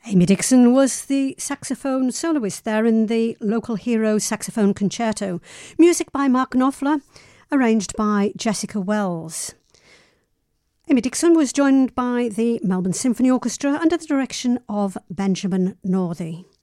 Amy Dixon was the saxophone soloist there in the Local Hero Saxophone Concerto. Music by Mark Knopfler, arranged by Jessica Wells. Amy Dixon was joined by the Melbourne Symphony Orchestra under the direction of Benjamin Northey.